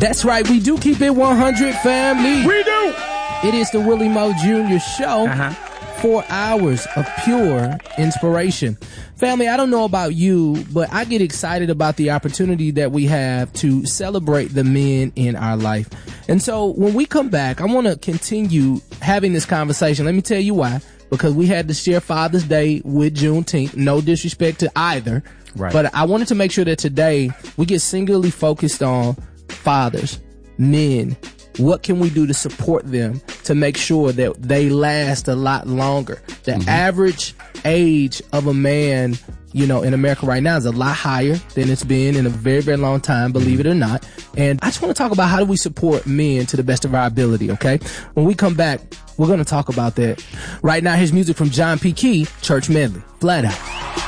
That's right. We do keep it 100, family. We do. It is the Willie Moe Jr. Show. 4 hours of pure inspiration. Family, I don't know about you, but I get excited about the opportunity that we have to celebrate the men in our life. And so when we come back, I want to continue having this conversation. Let me tell you why. Because we had to share Father's Day with Juneteenth. No disrespect to either. Right. But I wanted to make sure that today we get singularly focused on fathers, men. What can we do to support them to make sure that they last a lot longer? The average age of a man, you know, in America right now is a lot higher than it's been in a very, very long time, believe it or not. And I just want to talk about how do we support men to the best of our ability, okay? When we come back, we're going to talk about that. Right now, here's music from John P. Key, Church Medley. Flat Out.